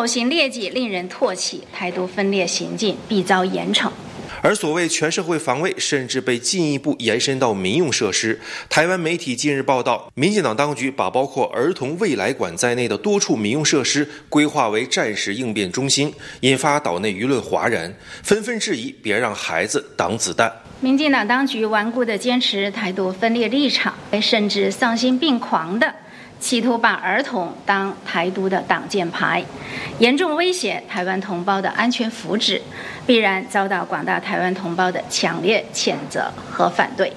口行劣迹令人唾弃，台独分裂行径必遭严惩。 而所谓全社会防卫，甚至被进一步延伸到民用设施。台湾媒体近日报道，民进党当局把包括儿童未来馆在内的多处民用设施规划为战时应变中心，引发岛内舆论哗然，纷纷质疑别让孩子挡子弹。 民进党当局顽固地坚持台独分裂立场，甚至丧心病狂地企图把儿童当台独的挡箭牌，严重威胁台湾同胞的安全福祉，必然遭到广大台湾同胞的强烈谴责和反对。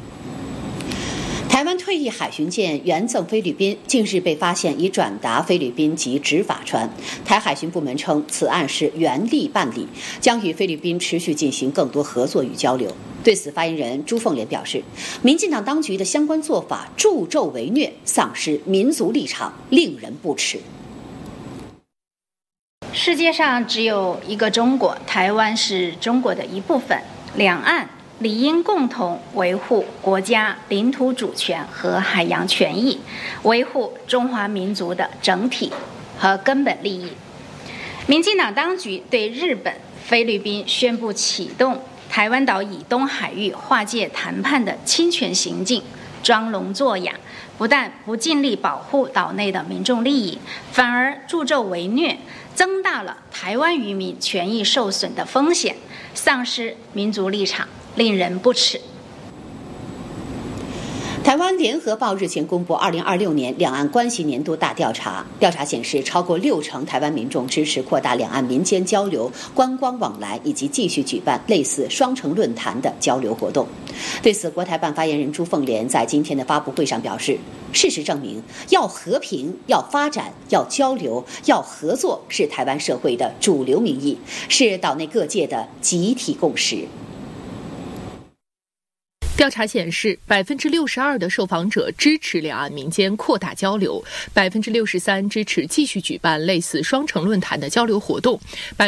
台湾退役海巡舰援赠菲律宾，近日被发现已转达菲律宾及执法船。台海巡部门称，此案是原力办理，将与菲律宾持续进行更多合作与交流。对此，发言人朱凤莲表示，民进党当局的相关做法助纣为虐，丧失民族立场，令人不齿。 世界上只有一个中国，台湾是中国的一部分，两岸理应共同维护国家领土主权和海洋权益，维护中华民族的整体和根本利益。民进党当局对日本、菲律宾宣布启动台湾岛以东海域划界谈判的侵权行径，装聋作哑，不但不尽力保护岛内的民众利益，反而助纣为虐，增大了台湾渔民权益受损的风险，丧失民族立场，令人不齿。 台湾联合报日前公布2026年两岸关系年度大调查，调查显示，超过60%台湾民众支持扩大两岸民间交流、观光往来，以及继续举办类似双城论坛的交流活动。对此，国台办发言人朱凤莲在今天的发布会上表示，事实证明，要和平、要发展、要交流、要合作是台湾社会的主流民意，是岛内各界的集体共识。 调查显示，62%的受访者支持两岸民间扩大交流，63%支持继续举办类似双城论坛的交流活动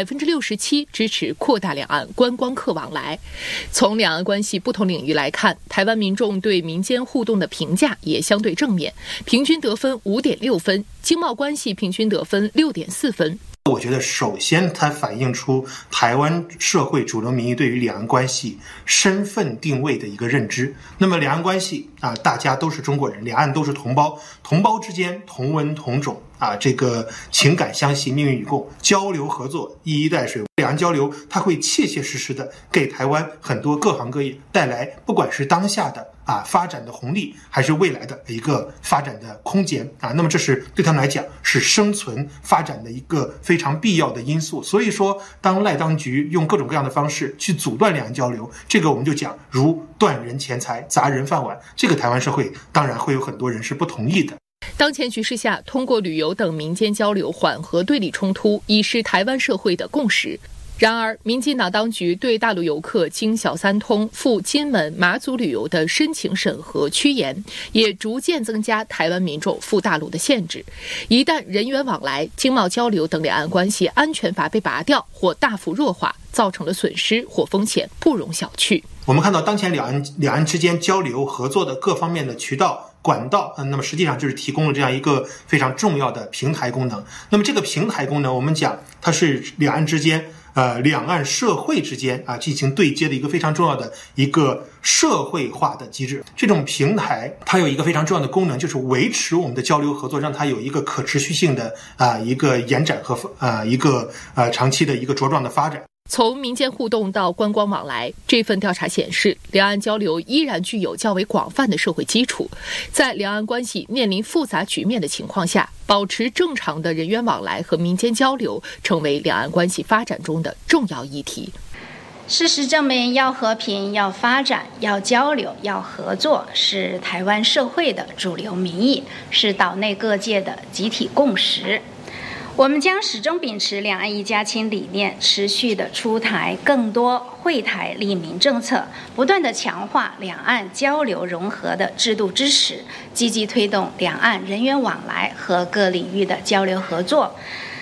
，67%支持扩大两岸观光客往来。从两岸关系不同领域来看，台湾民众对民间互动的评价也相对正面，平均得分5.6分，经贸关系平均得分6.4分。 我觉得首先它反映出台湾社会主流民意对于两岸关系身份定位的一个认知。那么两岸关系大家都是中国人，两岸都是同胞，同胞之间同文同种这个情感相系，命运与共，交流合作一衣带水。两岸交流它会切切实实的给台湾很多各行各业带来不管是当下的发展的红利，还是未来的一个发展的空间那么这是对他们来讲是生存发展的一个非常必要的因素。所以说，当赖当局用各种各样的方式去阻断两岸交流，这个我们就讲如断人钱财、砸人饭碗，这个台湾社会当然会有很多人是不同意的。 当前局势下，通过旅游等民间交流缓和对立冲突，已是台湾社会的共识。然而，民进党当局对大陆游客经小三通赴金门、马祖旅游的申请审核趋严，也逐渐增加台湾民众赴大陆的限制。一旦人员往来、经贸交流等两岸关系安全阀被拔掉或大幅弱化，造成的损失或风险不容小觑。 我们看到当前两岸之间交流合作的各方面的渠道管道，那么实际上就是提供了这样一个非常重要的平台功能。那么这个平台功能，我们讲它是两岸之间两岸社会之间进行对接的一个非常重要的一个社会化的机制。这种平台它有一个非常重要的功能，就是维持我们的交流合作，让它有一个可持续性的一个延展和一个长期的一个茁壮的发展。 从民间互动到观光往来，这份调查显示，两岸交流依然具有较为广泛的社会基础。在两岸关系面临复杂局面的情况下，保持正常的人员往来和民间交流，成为两岸关系发展中的重要议题。 事实证明，要和平、要发展、要交流、要合作，是台湾社会的主流民意，是岛内各界的集体共识。我们将始终秉持两岸一家亲理念，持续地出台更多惠台利民政策，不断地强化两岸交流融合的制度支持，积极推动两岸人员往来和各领域的交流合作。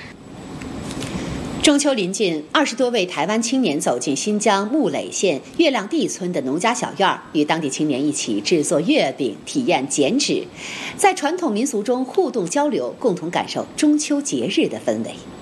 中秋临近，20多位台湾青年走进新疆木垒县月亮地村的农家小院，与当地青年一起制作月饼，体验剪纸，在传统民俗中互动交流，共同感受中秋节日的氛围。